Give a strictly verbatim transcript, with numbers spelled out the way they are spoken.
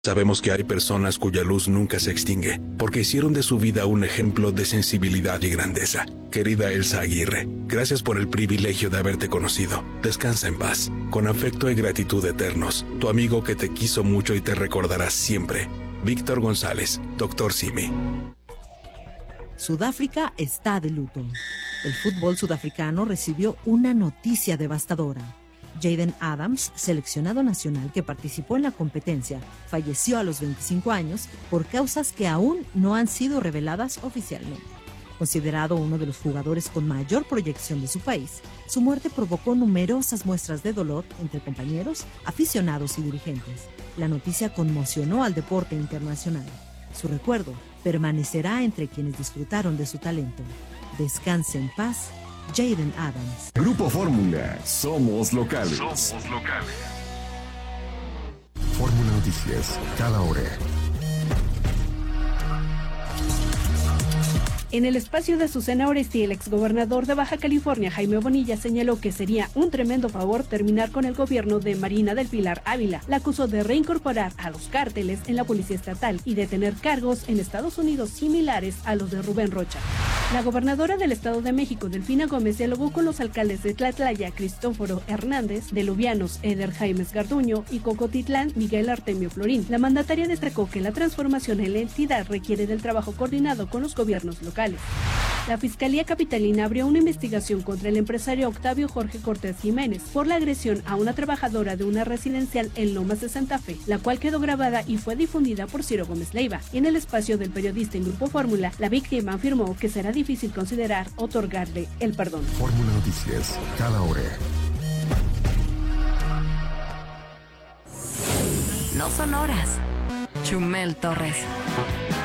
Sabemos que hay personas cuya luz nunca se extingue, porque hicieron de su vida un ejemplo de sensibilidad y grandeza. Querida Elsa Aguirre, gracias por el privilegio de haberte conocido. Descansa en paz. Con afecto y gratitud eternos, tu amigo que te quiso mucho y te recordará siempre. Víctor González, doctor Simi. Sudáfrica está de luto. El fútbol sudafricano recibió una noticia devastadora. Jaden Adams, seleccionado nacional que participó en la competencia, falleció a los veinticinco años por causas que aún no han sido reveladas oficialmente. Considerado uno de los jugadores con mayor proyección de su país, su muerte provocó numerosas muestras de dolor entre compañeros, aficionados y dirigentes. La noticia conmocionó al deporte internacional. Su recuerdo permanecerá entre quienes disfrutaron de su talento. Descanse en paz, Jaden Adams. Grupo Fórmula, somos locales. Somos locales. Fórmula Noticias, cada hora. En el espacio de Susana Oresti, el exgobernador de Baja California, Jaime Bonilla, señaló que sería un tremendo favor terminar con el gobierno de Marina del Pilar Ávila. La acusó de reincorporar a los cárteles en la Policía Estatal y de tener cargos en Estados Unidos similares a los de Rubén Rocha. La gobernadora del Estado de México, Delfina Gómez, dialogó con los alcaldes de Tlatlaya, Cristóforo Hernández, de Lubianos, Eder Jaimes Garduño y Cocotitlán, Miguel Artemio Florín. La mandataria destacó que la transformación en la entidad requiere del trabajo coordinado con los gobiernos locales. La Fiscalía Capitalina abrió una investigación contra el empresario Octavio Jorge Cortés Jiménez por la agresión a una trabajadora de una residencial en Lomas de Santa Fe, la cual quedó grabada y fue difundida por Ciro Gómez Leiva. En el espacio del periodista en Grupo Fórmula, la víctima afirmó que será difícil considerar otorgarle el perdón. Fórmula Noticias, cada hora. No son horas. Chumel Torres.